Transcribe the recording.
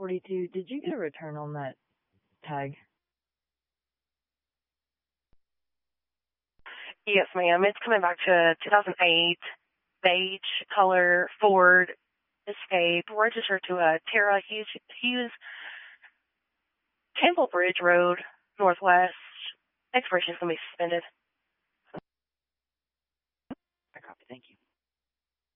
42. Did you get a return on that tag? Yes, ma'am. It's coming back to 2008, beige color Ford Escape, registered to Tara Hughes, Campbell Bridge Road, Northwest. Expiration is going to be suspended.